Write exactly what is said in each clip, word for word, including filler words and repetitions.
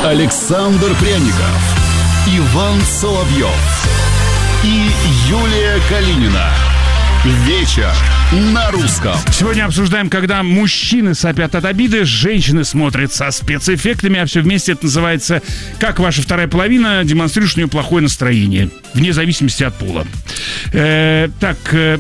Александр Пряников, Иван Соловьев и Юлия Калинина. Вечер на русском. Сегодня обсуждаем, когда мужчины сопят от обиды, женщины смотрят со спецэффектами, а все вместе это называется «Как ваша вторая половина демонстрирует у нее плохое настроение», вне зависимости от пола. Э, так... Э...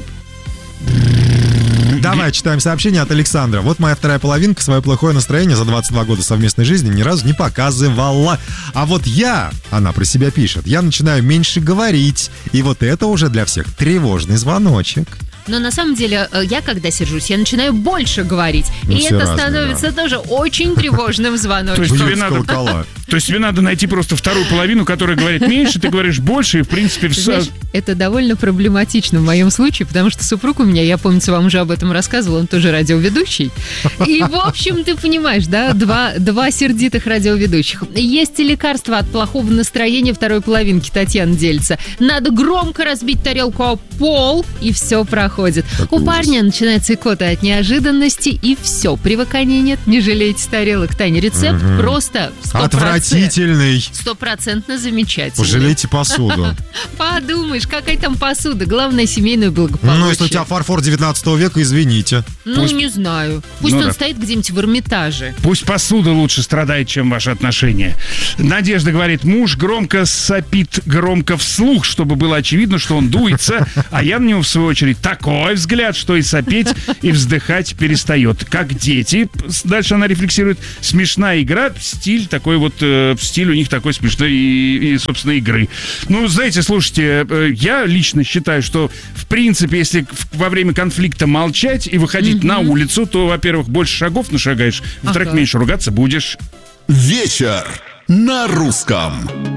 Давай, читаем сообщение от Александра. Вот моя вторая половинка свое плохое настроение за двадцать два года совместной жизни ни разу не показывала. А вот я, она про себя пишет, я начинаю меньше говорить. И вот это уже для всех тревожный звоночек. Но на самом деле, я когда сержусь, я начинаю больше говорить. Ну, и это разные, становится да. тоже очень тревожным звоночком. То есть тебе надо, то есть тебе надо найти просто вторую половину, которая говорит меньше, ты говоришь больше, и в принципе... Знаешь, это довольно проблематично в моем случае, потому что супруг у меня, я помню, вам уже об этом рассказывал, он тоже радиоведущий. И, в общем, ты понимаешь, да, два, два сердитых радиоведущих. Есть лекарство от плохого настроения второй половинки, Татьяна делится. Надо громко разбить тарелку о пол, и все проходит. Такой У парня ужас. начинается икота от неожиданности, и все, привыкания нет, не жалейте тарелок. Таня, рецепт Угу. просто сто процентов. Отвратительный. Стопроцентно замечательный. Пожалейте посуду. Подумаешь, какая там посуда, главное семейное благополучие. Ну, если у тебя фарфор девятнадцатого века, извините. Ну, Пусть- не знаю. Пусть Ну он да. стоит где-нибудь в Эрмитаже. Пусть посуда лучше страдает, чем ваши отношения. Надежда говорит, муж громко сопит громко вслух, чтобы было очевидно, что он дуется, а я на него, в свою очередь, такой взгляд, что и сопеть, и вздыхать перестает. Как дети. Дальше она рефлексирует. Смешная игра, стиль такой вот, э, стиль у них такой смешной и, и, собственно, игры. Ну, знаете, слушайте, э, я лично считаю, что, в принципе, если в- во время конфликта молчать и выходить на улицу, то, во-первых, больше шагов нашагаешь, во-вторых, Ага. меньше ругаться будешь. Вечер на русском.